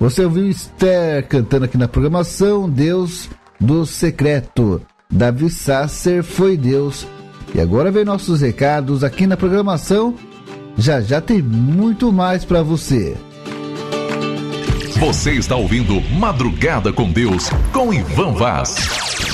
Você ouviu Esther cantando aqui na programação, Deus do Secreto. Davi Sasser, Foi Deus. E agora vem nossos recados aqui na programação. Já tem muito mais para você. Você está ouvindo Madrugada com Deus, com Ivan Vaz.